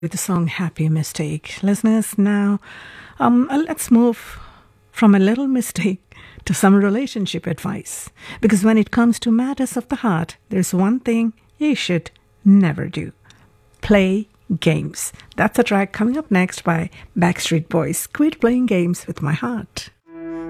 with the song Happy Mistake. Listeners, now let's move from a little mistake to some relationship advice. Because when it comes to matters of the heart, there's one thing you should never do: play games. That's a track coming up next by Backstreet Boys. Quit playing games with my heart.